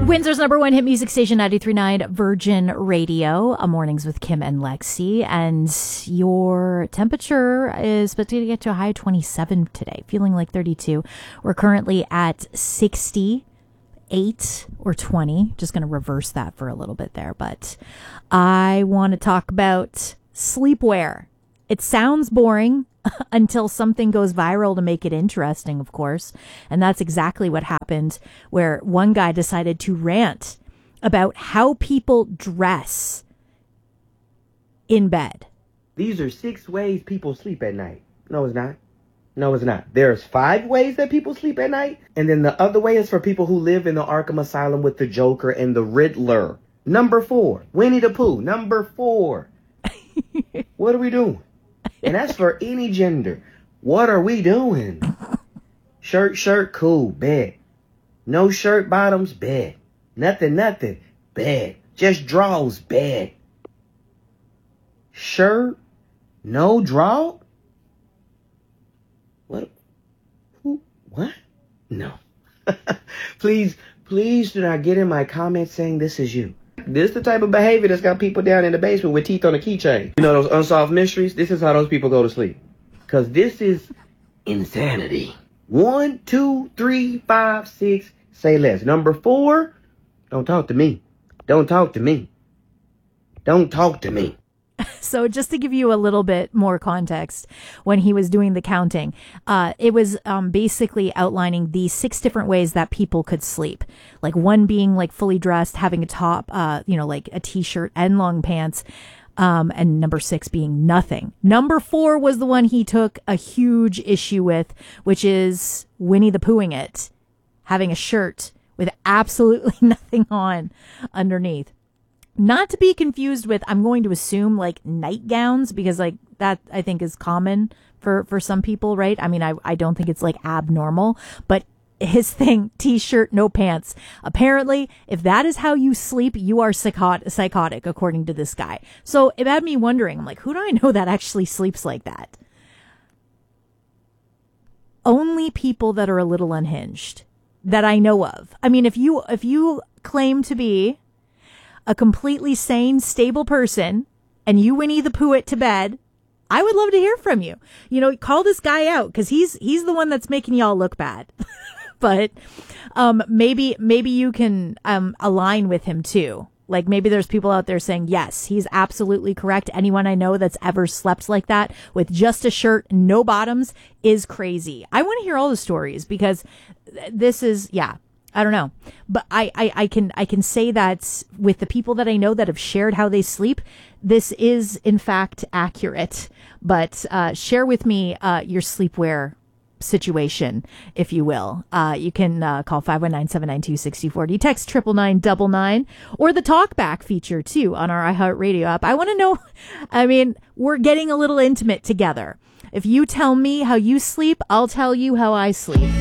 Windsor's number one hit music station, 93.9 Virgin Radio. Mornings with Kim and Lexi. And your temperature is expected to get to a high of 27 today, feeling like 32. We're currently at 68 or 20. Just going to reverse that for a little bit there. But I want to talk about sleepwear. It sounds boring until something goes viral to make it interesting, of course. And that's exactly what happened, where one guy decided to rant about how people dress in bed. These are 6 ways people sleep at night. No, it's not. No, it's not. There's 5 ways that people sleep at night. And then the other way is for people who live in the Arkham Asylum with the Joker and the Riddler. Number 4, Winnie the Pooh. Number 4. What are we doing? And that's for any gender. What are we doing? Shirt, cool, bad. No shirt bottoms, bad. Nothing, bad. Just draws, bad. Shirt, no draw? What? Who? What? No. Please do not get in my comments saying this is you. This is the type of behavior that's got people down in the basement with teeth on a keychain. You know those unsolved mysteries? This is how those people go to sleep. Because this is insanity. 1, 2, 3, 5, 6, say less. Number 4, don't talk to me. Don't talk to me. Don't talk to me. So just to give you a little bit more context, when he was doing the counting, it was basically outlining the 6 different ways that people could sleep. Like one being like fully dressed, having a top, like a t-shirt and long pants. And number 6 being nothing. Number 4 was the one he took a huge issue with, which is Winnie the Poohing it, having a shirt with absolutely nothing on underneath. Not to be confused with, I'm going to assume, like nightgowns, because like that I think is common for some people, right? I mean, I don't think it's like abnormal, but his thing, t-shirt, no pants. Apparently, if that is how you sleep, you are psychotic, according to this guy. So it had me wondering, I'm like, who do I know that actually sleeps like that? Only people that are a little unhinged that I know of. I mean, if you claim to be a completely sane, stable person, and you Winnie the Pooh it to bed, I would love to hear from you. You know, call this guy out, because he's the one that's making y'all look bad. But maybe you can align with him too. Like maybe there's people out there saying, yes, he's absolutely correct. Anyone I know that's ever slept like that with just a shirt, no bottoms, is crazy. I want to hear all the stories, because this is, yeah. I don't know, but I can say that with the people that I know that have shared how they sleep, this is in fact accurate. But share with me your sleepwear situation, if you will. You can call 519-792-6040, text 99999, or the talkback feature too on our iHeartRadio app. I want to know. I mean, we're getting a little intimate together. If you tell me how you sleep, I'll tell you how I sleep.